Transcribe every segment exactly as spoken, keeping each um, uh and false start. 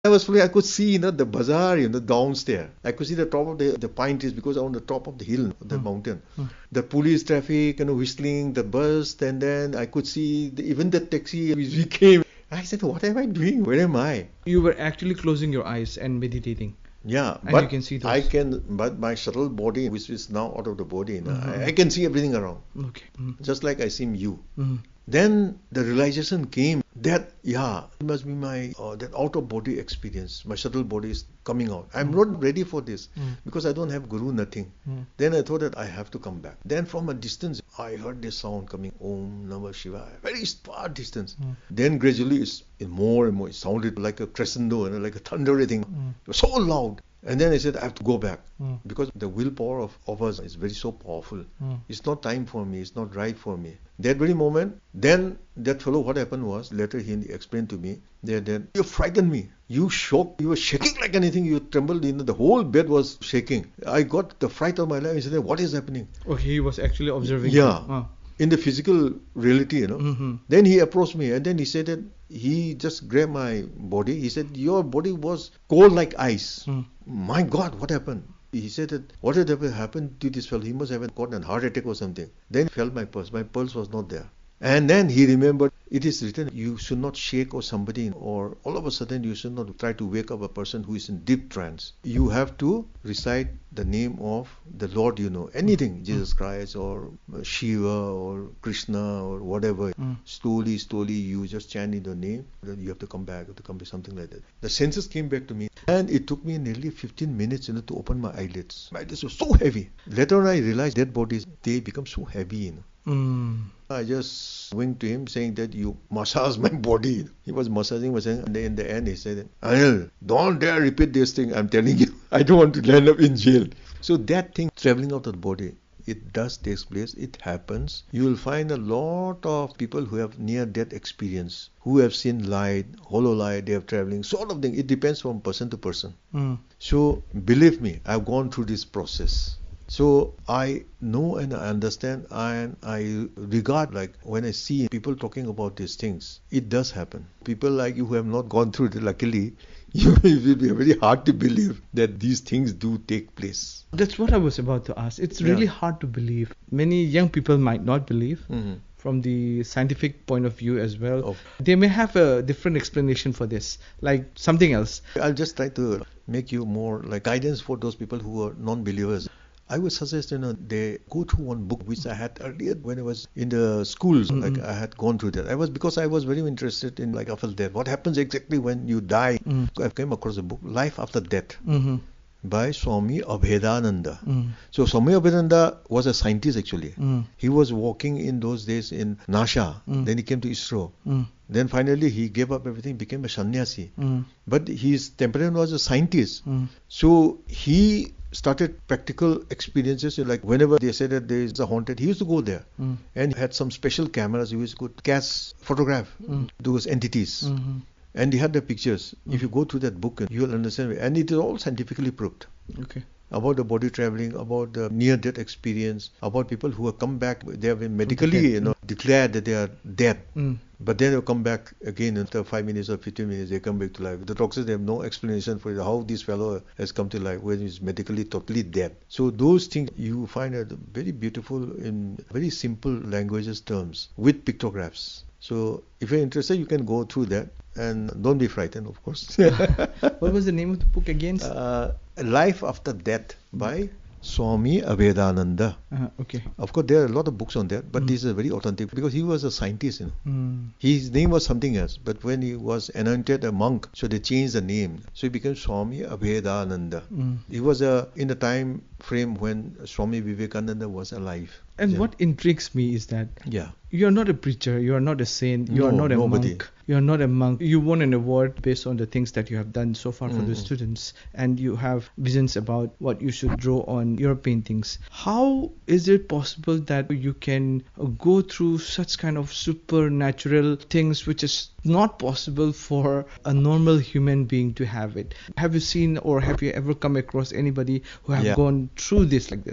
I was following, I could see, you know, the bazaar, you know, downstairs. I could see the top of the, the pine trees because on the top of the hill, the Mm. mountain. Mm. The police traffic, you know, whistling, the bus, and then I could see the, even the taxi which we came. I said, what am I doing? Where am I? You were actually closing your eyes and meditating. Yeah, And but you can see those. I can, but my subtle body, which is now out of the body, you know, Mhm. I, I can see everything around, Okay. Mm. just like I see you. Mm. Then the realization came that, yeah, it must be my, uh, that out-of-body experience. My subtle body is coming out. I'm Mm. not ready for this Mm. because I don't have guru, nothing. Mm. Then I thought that I have to come back. Then from a distance, I heard this sound coming, Om Namah Shivaya, very far distance. Mm. Then gradually, it's it more and more, it sounded like a crescendo, you know, like a thundering thing. Mm. It was so loud. And then I said, I have to go back Mm. because the willpower of, of us is very so powerful. Mm. It's not time for me, it's not right for me. That very moment, then that fellow, what happened was, later he explained to me, that, that you frightened me. You shook, you were shaking like anything, you trembled, you know, the whole bed was shaking. I got the fright of my life. I said, what is happening? Okay, he was actually observing. Yeah. You. Ah. In the physical reality, you know. Mhm. Then he approached me and then he said that he just grabbed my body. He said, your body was cold like ice. Mm. My God, what happened? He said that what had ever happened to this fellow? He must have gotten a heart attack or something. Then he felt my pulse. My pulse was not there. And then he remembered, it is written, you should not shake or somebody, or all of a sudden you should not try to wake up a person who is in deep trance. You have to recite the name of the Lord, you know, anything, Jesus Christ or Shiva or Krishna or whatever. Mm. Slowly, slowly you just chant in the name, then you have to come back, you have to come back, something like that. The senses came back to me and it took me nearly fifteen minutes, you know, to open my eyelids. My eyelids were so heavy. Later on I realized dead bodies, they become so heavy, you know. Mm. I just winked to him saying that you massage my body. He was massaging, was saying, and then in the end he said, Anil, don't dare repeat this thing, I'm telling you. I don't want to land up in jail. So that thing traveling out of the body, it does take place, it happens. You will find a lot of people who have near-death experience, who have seen light, hollow light, they are traveling, sort of thing. It depends from person to person. Mm. So believe me, I've gone through this process. So I know and I understand and I regard, like when I see people talking about these things, it does happen. People like you who have not gone through it, luckily, you, it will be very hard to believe that these things do take place. That's what I was about to ask. It's Yeah. really hard to believe. Many young people might not believe. Mm-hmm. From the scientific point of view as well. Oh. They may have a different explanation for this, like something else. I'll just try to make you more like guidance for those people who are non-believers. I would suggest, you know, they go through one book which I had earlier when I was in the schools. Mm-hmm. Like I had gone through that. I was because I was very interested in like after death. What happens exactly when you die? Mm. I came across a book, Life After Death, Mm-hmm. by Swami Abhedananda. Mm. So Swami Abhedananda was a scientist actually. Mm. He was working in those days in NASA. Mm. Then he came to ISRO. Mm. Then finally he gave up everything, became a sannyasi. Mm. But his temperament was a scientist. Mm. So he started practical experiences, like whenever they said that there is a haunted, he used to go there. Mm. And he had some special cameras, he used to go catch, photograph Mm. those entities. Mm-hmm. And he had the pictures. If you go through that book, you will understand. And it is all scientifically proved. Okay. About the body traveling, about the near-death experience, about people who have come back, they have been medically, dead. you know, declared that they are dead. Mm. But then they come back again after five minutes or fifteen minutes, they come back to life. The doctors, they have no explanation for how this fellow has come to life when he's medically totally dead. So those things you find are very beautiful in very simple languages terms with pictographs. So if you're interested, you can go through that and don't be frightened, of course. What was the name of the book again? uh, Life After Death by Swami Abhedananda. Uh, okay. Of course, there are a lot of books on that, but Mm. this is very authentic because he was a scientist. You know. Mm. His name was something else, but when he was anointed a monk, so they changed the name. So he became Swami Abhedananda. Mm. He was uh, in the time frame when Swami Vivekananda was alive. And Yeah. what intrigues me is that Yeah. you are not a preacher, you are not a saint, you are No, not a nobody. monk, you are not a monk. You won an award based on the things that you have done so far for the Mhm. students, and you have visions about what you should draw on your paintings. How is it possible that you can uh, go through such kind of supernatural things which is not possible for a normal human being to have it? Have you seen or have you ever come across anybody who have Yeah. gone through this like this?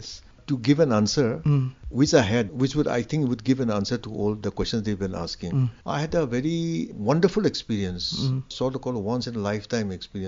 to give an answer, Mm. which I had, which would I think would give an answer to all the questions they've been asking. Mm. I had a very wonderful experience, Mm. sort of called a once in a lifetime experience.